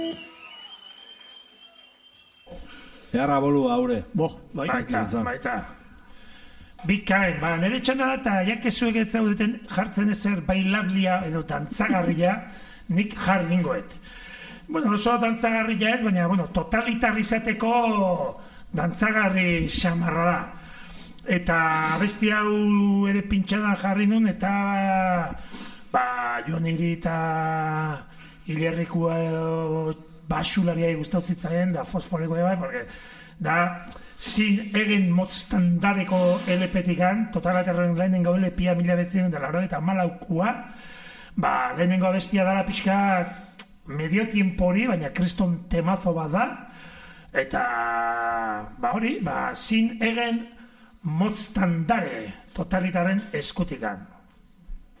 Earra bolu haure. Baita. Bikain, nire txanda da eta jakezuek ez zaudeten jartzen ezer bailablia edo dantzagarria nik jarri ingoet. Oso dantzagarria ez, baina totalitarrizateko dantzagarri xamarra da. Eta besti hau ere pintxadan jarri nun eta Joniri eta Ilerrikua basularia gustau zitzaien da fosforeko bai, porque da sin egen moztandareko LP-tikan, totalaterren lehenengo LP-a 1984, lehenengo abestia dara pixka medio tiempori, baina kriston temazo bat da, eta sin egen moztandare totalitaren eskutikan.